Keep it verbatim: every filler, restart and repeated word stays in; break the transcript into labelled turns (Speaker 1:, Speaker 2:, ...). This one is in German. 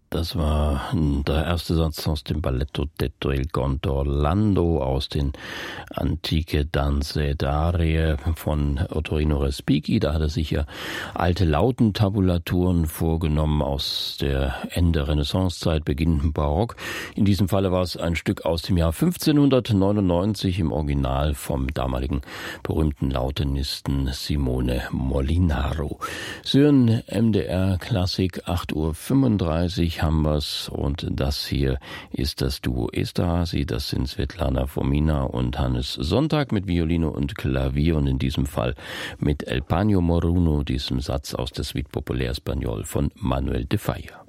Speaker 1: Das war der erste Satz aus dem Balletto Tetto il Conto Orlando aus den Antike Danze d'Arie von Ottorino Respighi. Da hat er sich ja alte Lautentabulaturen vorgenommen aus der Ende Renaissancezeit, Beginn Barock. In diesem Falle war es ein Stück aus dem Jahr fünfzehnhundertneunundneunzig im Original vom damaligen berühmten Lautenisten Simone Molinaro. Sören M D R Klassik, acht Uhr fünfunddreißig haben wir's, und das hier ist das Duo Esterhazy, das sind Svetlana Fomina und Hannes Sonntag mit Violine und Klavier und in diesem Fall mit El Paño Moruno, diesem Satz aus der Suite Populaire Espagnole von Manuel de Falla.